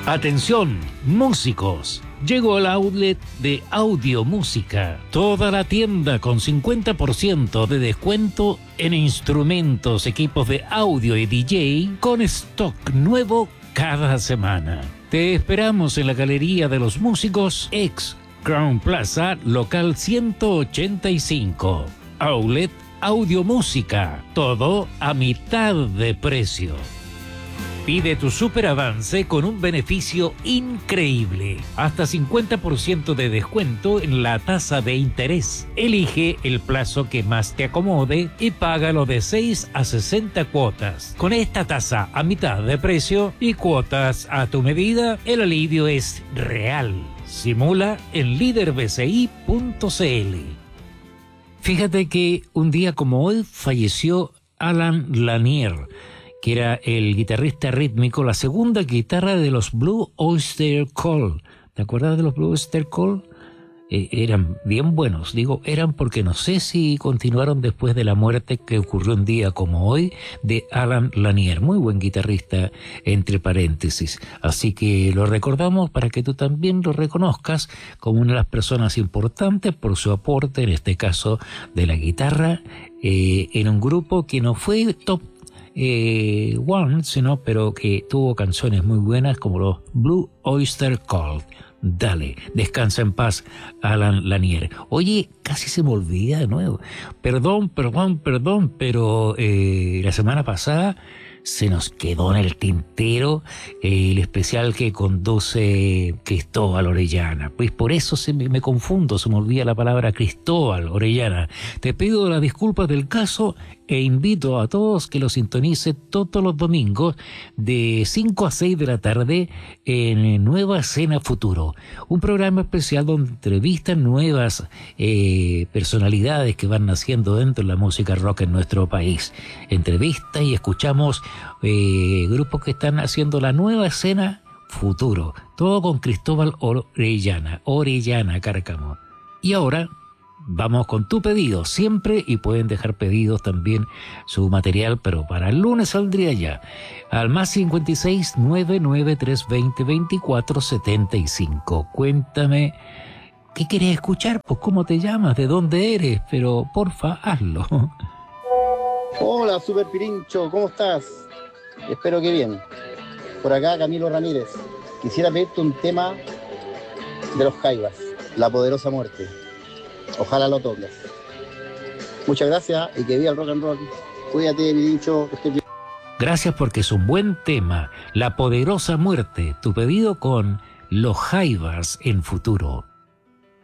Atención, músicos. Llegó al outlet de Audio Música. Toda la tienda con 50% de descuento en instrumentos, equipos de audio y DJ con stock nuevo cada semana. Te esperamos en la Galería de los Músicos, ex Crown Plaza, local 185. Outlet Audio Música. Todo a mitad de precio. Pide tu super avance con un beneficio increíble. Hasta 50% de descuento en la tasa de interés. Elige el plazo que más te acomode y págalo de 6 a 60 cuotas. Con esta tasa a mitad de precio y cuotas a tu medida, el alivio es real. Simula en liderbci.cl. Fíjate que un día como hoy falleció Alan Lanier, que era el guitarrista rítmico, la segunda guitarra de los Blue Oyster Cult. ¿Te acuerdas de los Blue Oyster Cult? Eran bien buenos, digo eran porque no sé si continuaron después de la muerte que ocurrió un día como hoy de Alan Lanier, muy buen guitarrista entre paréntesis, así que lo recordamos para que tú también lo reconozcas como una de las personas importantes por su aporte, en este caso de la guitarra, en un grupo que no fue top one, sino pero que tuvo canciones muy buenas como los Blue Oyster Cult. Dale, descansa en paz, Alan Lanier. Oye, casi se me olvida de nuevo. Perdón, pero la semana pasada se nos quedó en el tintero el especial que conduce Cristóbal Orellana. Pues por eso me confundo, se me olvida la palabra Cristóbal Orellana. Te pido las disculpas del caso e invito a todos que lo sintonicen todos los domingos de 5 a 6 de la tarde en Nueva Escena Futuro. Un programa especial donde entrevistan nuevas personalidades que van naciendo dentro de la música rock en nuestro país. Entrevistas y escuchamos grupos que están haciendo la nueva escena futuro. Todo con Cristóbal Orellana Cárcamo. Y ahora vamos con tu pedido siempre, y pueden dejar pedidos también su material, pero para el lunes saldría ya al más 56 99 320 24 75. Cuéntame qué quieres escuchar, pues cómo te llamas, de dónde eres, pero porfa hazlo. Hola Super Pirincho, ¿cómo estás? Espero que bien. Por acá Camilo Ramírez. Quisiera pedirte un tema de los Jaivas, La Poderosa Muerte. Ojalá lo toques. Muchas gracias y que viva el rock and roll. Cuídate, Pirincho, que estés bien. Gracias, porque es un buen tema, La Poderosa Muerte. Tu pedido con los Jaivas en Futuro.